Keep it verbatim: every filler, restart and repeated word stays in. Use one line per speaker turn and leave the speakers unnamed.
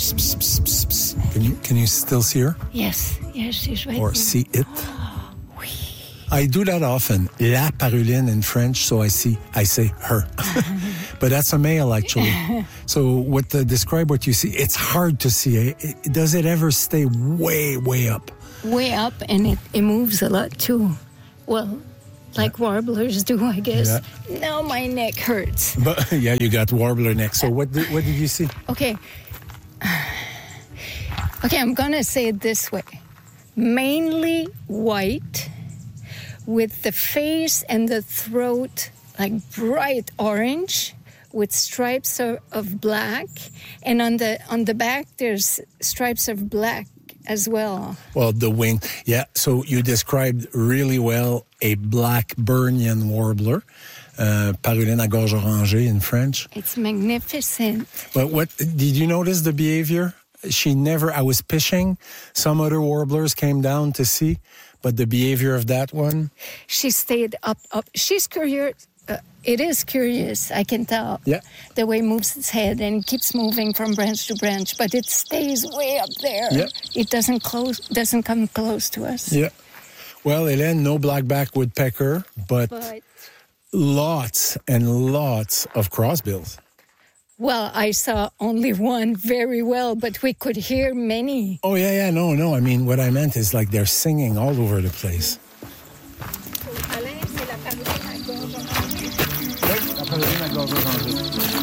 Psst, psst, psst, psst, psst. Can you can you still see her?
Yes, yes, she's right
Or
there.
see it? I do that often. La Paruline in French, so I see, I say her. But that's a male, actually. So what the, describe what you see. It's hard to see. It, it, does it ever stay way, way up?
Way up, and it, it moves a lot, too. Well, like yeah. warblers do, I guess. Yeah. Now my neck hurts.
But yeah, you got warbler neck. So what did, what did you see?
Okay. Okay, I'm going to say it this way. Mainly white, with the face and the throat like bright orange, with stripes of, of black, and on the on the back there's stripes of black as well.
Well, the wing, yeah. So you described really well a Blackburnian warbler, uh, Paruline à gorge orangée in French.
It's magnificent.
But what did you notice the behavior? She never. I was fishing. Some other warblers came down to see. But the behavior of that one?
She stayed up, up. She's curious. Uh, it is curious, I can tell.
Yeah.
The way it moves its head and keeps moving from branch to branch, but it stays way up there.
Yeah.
It doesn't close, doesn't come close to us.
Yeah. Well, Hélène, no blackback woodpecker, but, but lots and lots of crossbills.
Well, I saw only one very well, but we could hear many.
Oh, yeah, yeah, no, no. I mean, what I meant is like they're singing all over the place. Oui, la Paruline à gorge orangée.